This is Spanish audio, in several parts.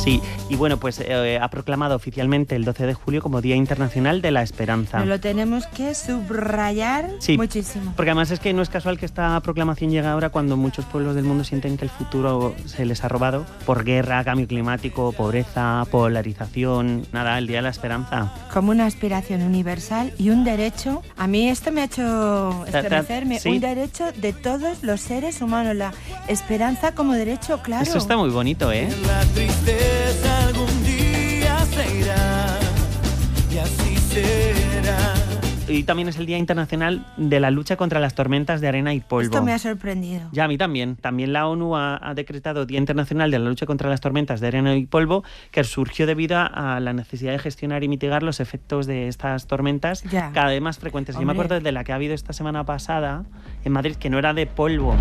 Sí, y bueno, pues ha proclamado oficialmente el 12 de julio como Día Internacional de la Esperanza. Nos lo tenemos que subrayar muchísimo. Porque además es que no es casual que esta proclamación llegue ahora cuando muchos pueblos del mundo sienten que el futuro se les ha robado por guerra, cambio climático, pobreza, polarización. Nada, el Día de la Esperanza. Como una aspiración universal y un derecho. A mí esto me ha hecho estremecerme. ¿Sí? Un derecho de todos los seres humanos. La esperanza como derecho, claro. Eso está muy bonito, ¿eh? La tristeza algún día se irá y así será. Y también es el Día Internacional de la lucha contra las tormentas de arena y polvo. Esto me ha sorprendido. Ya, a mí también. También la ONU ha decretado Día Internacional de la lucha contra las tormentas de arena y polvo, que surgió debido a la necesidad de gestionar y mitigar los efectos de estas tormentas cada vez más frecuentes. Hombre. Yo me acuerdo de la que ha habido esta semana pasada en Madrid, que no era de polvo.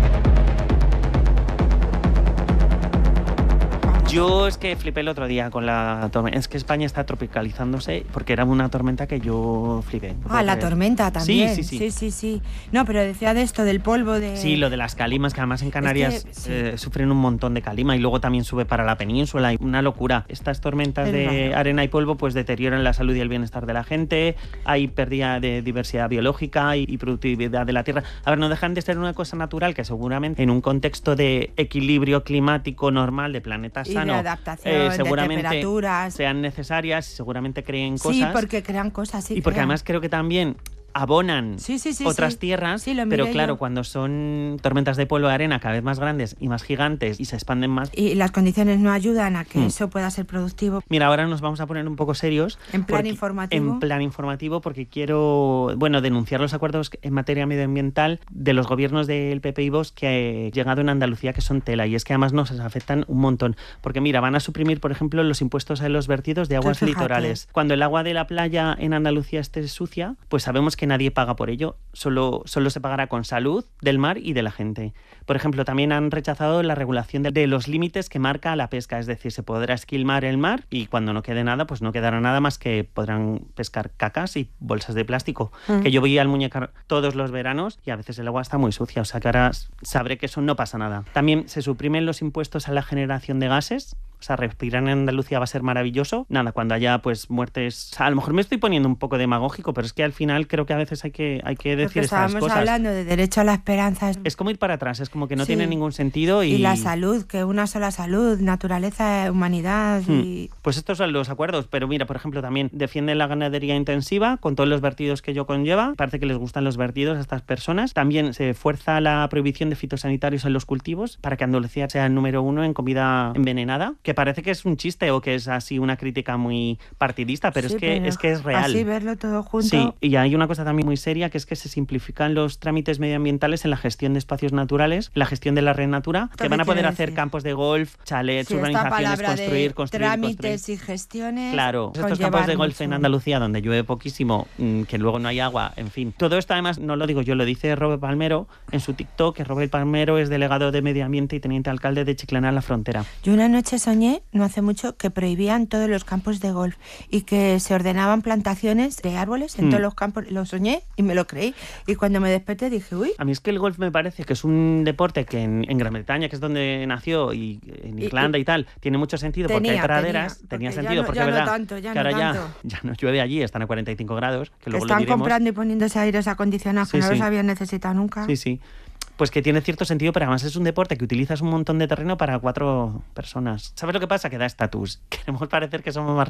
Yo es que flipé el otro día con la tormenta. Es que España está tropicalizándose porque era una tormenta que yo flipé. La tormenta también. Sí. No, pero decía de esto, del polvo de... Sí, lo de las calimas, que además en Canarias sufren un montón de calima y luego también sube para la península. Y una locura. Estas tormentas de arena y polvo pues deterioran la salud y el bienestar de la gente. Hay pérdida de diversidad biológica y productividad de la tierra. A ver, no dejan de ser una cosa natural que seguramente en un contexto de equilibrio climático normal de planetas de adaptación, seguramente de temperaturas, sean necesarias y seguramente creen cosas. Sí, porque crean cosas. Y porque además creo que también abonan otras tierras, pero claro, cuando son tormentas de polvo de arena cada vez más grandes y más gigantes y se expanden más. Y las condiciones no ayudan a que eso pueda ser productivo. Mira, ahora nos vamos a poner un poco serios. En plan informativo. En plan informativo, porque quiero, denunciar los acuerdos en materia medioambiental de los gobiernos del PP y Vox que han llegado en Andalucía, que son tela, y es que además nos afectan un montón. Porque mira, van a suprimir, por ejemplo, los impuestos a los vertidos de aguas litorales. Cuando el agua de la playa en Andalucía esté sucia, pues sabemos que nadie paga por ello, solo se pagará con salud del mar y de la gente. Por ejemplo, también han rechazado la regulación de los límites que marca la pesca, es decir, se podrá esquilmar el mar y cuando no quede nada, pues no quedará nada más que podrán pescar cacas y bolsas de plástico, que yo voy al Muñecar todos los veranos y a veces el agua está muy sucia, o sea que ahora sabré que eso no pasa nada. También se suprimen los impuestos a la generación de gases. O sea, respirar en Andalucía va a ser maravilloso. Nada, cuando haya pues muertes... O sea, a lo mejor me estoy poniendo un poco demagógico, pero es que al final creo que a veces hay que decir estas cosas. Estábamos hablando de derecho a la esperanza. Es como ir para atrás, es como que no tiene ningún sentido. Y la salud, que una sola salud, naturaleza, humanidad y... Pues estos son los acuerdos, pero mira, por ejemplo, también defienden la ganadería intensiva con todos los vertidos que ello conlleva. Parece que les gustan los vertidos a estas personas. También se fuerza la prohibición de fitosanitarios en los cultivos para que Andalucía sea el número 1 en comida envenenada, que parece que es un chiste o que es así una crítica muy partidista, pero es que es real. Así verlo todo junto. Sí, y hay una cosa también muy seria, que es que se simplifican los trámites medioambientales en la gestión de espacios naturales, la gestión de la red natura, que van a poder hacer campos de golf, chalets, urbanizaciones, construir. Trámites y gestiones. Claro, estos campos de golf en Andalucía, donde llueve poquísimo, que luego no hay agua, en fin. Todo esto además no lo digo yo, lo dice Robert Palmero en su TikTok, que Robert Palmero es delegado de Medio Ambiente y teniente alcalde de Chiclana la Frontera. Yo una noche soñé, no hace mucho, que prohibían todos los campos de golf y que se ordenaban plantaciones de árboles en todos los campos. Lo soñé y me lo creí. Y cuando me desperté dije, uy. A mí es que el golf me parece que es un deporte que en Gran Bretaña, que es donde nació, y en Irlanda y tal, tiene mucho sentido porque hay praderas. Tenía sentido porque es verdad que ahora ya no llueve allí, están a 45 grados. Que luego están comprando y poniéndose aires acondicionados que no los habían necesitado nunca. Sí. Pues que tiene cierto sentido, pero además es un deporte que utilizas un montón de terreno para 4 personas. ¿Sabes lo que pasa? Que da estatus. Queremos parecer que somos más